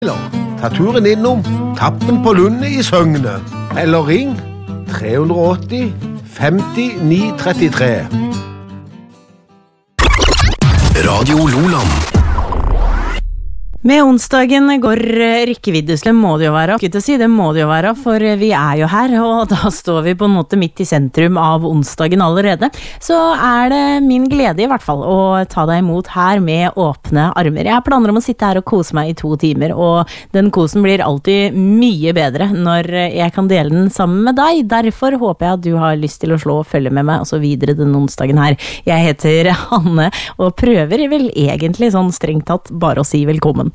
Ta turen innom Tappen på Lunde I Søgne, eller ring 380 50 933. Radio Loland. Med onsdagen går rekkevidde, må det jo være. Ikke til å si, det må det jo være, for vi jo her, og da står vi på en måte midt I sentrum av onsdagen allerede. Så det min glede I hvert fall å ta deg imot her med åpne armer. Jeg har planer om å sitte her og kose meg I 2 timer, og den kosen blir alltid mye bedre når jeg kan dele den sammen med deg. Derfor håper jeg at du har lyst til å slå og følge med meg, og så videre den onsdagen her. Jeg heter Hanne, og prøver vel egentlig sånn strengt tatt bare å si velkommen.